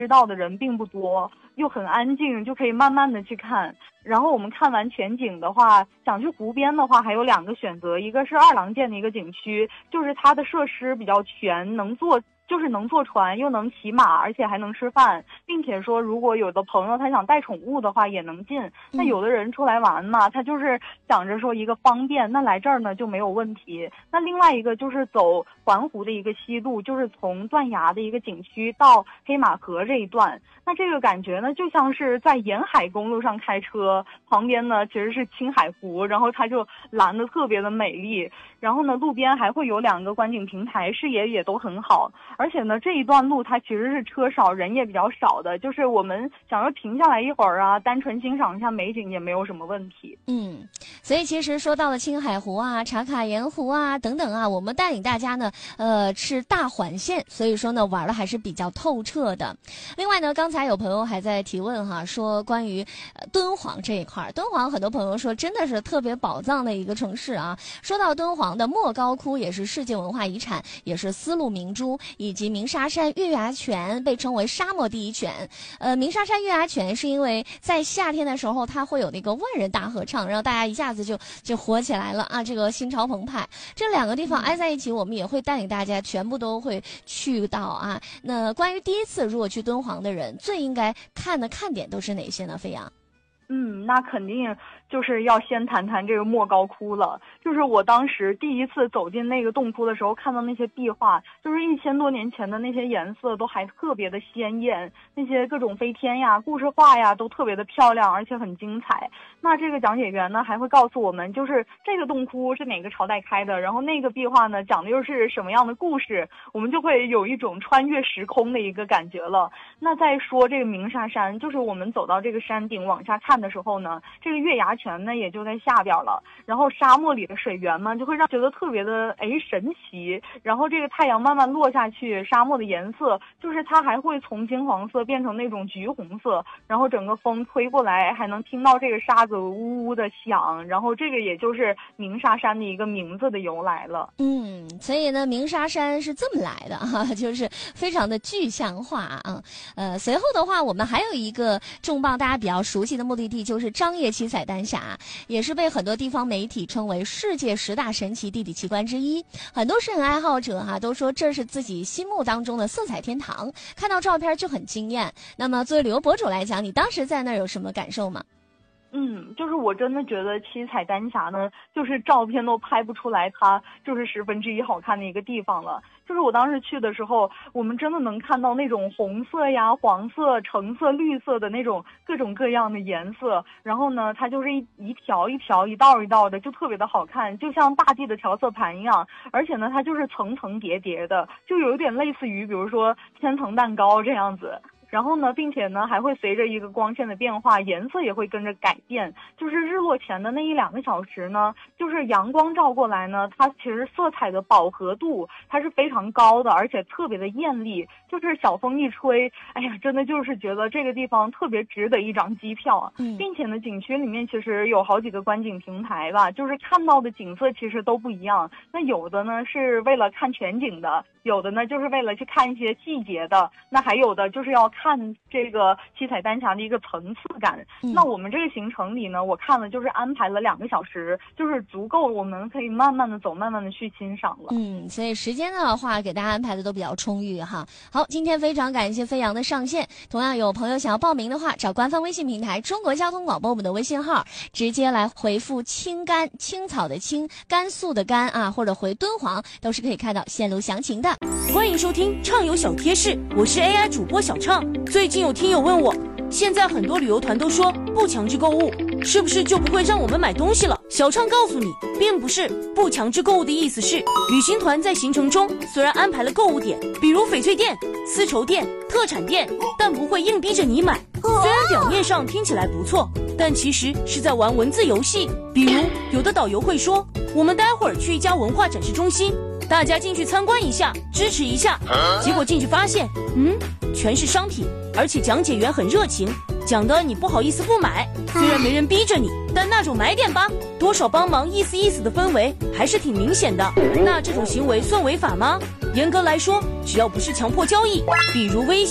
知道的人并不多，又很安静，就可以慢慢的去看。然后我们看完全景的话，想去湖边的话还有2个选择，一个是二郎剑的一个景区，就是它的设施比较全，能坐船，又能骑马，而且还能吃饭，并且说如果有的朋友他想带宠物的话也能进。那有的人出来玩嘛，他就是想着说一个方便，那来这儿呢就没有问题。那另外一个就是走环湖的一个西路，就是从断崖的一个景区到黑马河这一段。那这个感觉呢就像是在沿海公路上开车，旁边呢其实是青海湖，然后它就蓝得特别的美丽。然后呢路边还会有2个观景平台，视野也都很好。而且呢这一段路它其实是车少人也比较少的，就是我们想要停下来一会儿啊，单纯欣赏一下美景也没有什么问题。 所以其实说到了青海湖啊、茶卡盐湖啊等等啊，我们带领大家呢是大环线，所以说呢玩的还是比较透彻的。另外呢刚才有朋友还在提问哈，说关于敦煌这一块，敦煌很多朋友说真的是特别宝藏的一个城市啊。说到敦煌的莫高窟也是世界文化遗产，也是丝路明珠，以及鸣沙山月牙泉被称为沙漠第一泉。鸣沙山月牙泉是因为在夏天的时候它会有那个万人大合唱，让大家一下子就火起来了啊，这个心潮澎湃。这2个地方挨在一起，我们也会带领大家全部都会去到啊。那关于第一次如果去敦煌的人，最应该看的看点都是哪些呢？飞扬？ 那肯定就是要先谈谈这个莫高窟了。就是我当时第一次走进那个洞窟的时候，看到那些壁画，就是1000多年前的那些颜色都还特别的鲜艳，那些各种飞天呀、故事画呀都特别的漂亮，而且很精彩。那这个讲解员呢还会告诉我们，就是这个洞窟是哪个朝代开的，然后那个壁画呢讲的又是什么样的故事，我们就会有一种穿越时空的一个感觉了。那再说这个鸣沙山，就是我们走到这个山顶往下看的时候呢，这个月牙泉呢也就在下边了，然后沙漠里的水源嘛就会让觉得特别的神奇。然后这个太阳慢慢落下去，沙漠的颜色就是它还会从金黄色变成那种橘红色，然后整个风吹过来还能听到这个沙子呜呜的响，然后这个也就是鸣沙山的一个名字的由来了。 所以呢鸣沙山是这么来的哈，就是非常的具象化啊。随后的话我们还有一个重磅大家比较熟悉的目的地，就是张掖七彩丹霞，也是被很多地方媒体称为世界10大神奇地理奇观之一。很多摄影爱好者都说这是自己心目当中的色彩天堂，看到照片就很惊艳。那么作为旅游博主来讲，你当时在那儿有什么感受吗？ 就是我真的觉得七彩丹霞呢，就是照片都拍不出来，它就是1/10好看的一个地方了。就是我当时去的时候，我们真的能看到那种红色呀、黄色、橙色、绿色的那种各种各样的颜色。然后呢，它就是一条一条、一道一道的，就特别的好看，就像大地的调色盘一样。而且呢，它就是层层叠叠的，就有点类似于比如说千层蛋糕这样子。然后呢，并且呢还会随着一个光线的变化，颜色也会跟着改变。就是日落前的那1-2个小时呢，就是阳光照过来呢，它其实色彩的饱和度它是非常高的，而且特别的艳丽。就是小风一吹，真的就是觉得这个地方特别值得一张机票啊。并且呢，景区里面其实有好几个观景平台吧，就是看到的景色其实都不一样。那有的呢是为了看全景的，有的呢就是为了去看一些细节的，那还有的就是要看这个七彩丹霞的一个层次感。那我们这个行程里呢，我看了就是安排了2个小时，就是足够我们可以慢慢的走，慢慢的去欣赏了。 所以时间的话给大家安排的都比较充裕哈。好，今天非常感谢飞扬的上线。同样有朋友想要报名的话，找官方微信平台中国交通广播我们的微信号，直接来回复青甘，青草的青，甘肃的甘啊，或者回敦煌，都是可以看到线路详情的。 欢迎收听畅游小贴士，我是 AI 主播小畅。最近有听友问我，现在很多旅游团都说不强制购物，是不是就不会让我们买东西了？小畅告诉你，并不是。不强制购物的意思是，旅行团在行程中虽然安排了购物点，比如翡翠店、丝绸店、特产店，但不会硬逼着你买。虽然表面上听起来不错，但其实是在玩文字游戏。比如有的导游会说，我们待会儿去一家文化展示中心，大家进去参观一下，支持一下。结果进去发现，全是商品，而且讲解员很热情，讲的你不好意思不买。虽然没人逼着你，但那种买点吧，多少帮忙意思意思的氛围还是挺明显的。那这种行为算违法吗？严格来说，只要不是强迫交易，比如威胁、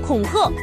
恐吓。